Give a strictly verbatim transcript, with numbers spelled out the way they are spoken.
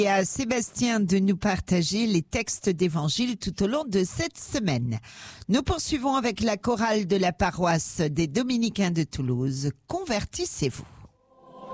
Et à Sébastien de nous partager les textes d'évangile tout au long de cette semaine. Nous poursuivons avec la chorale de la paroisse des Dominicains de Toulouse. Convertissez-vous.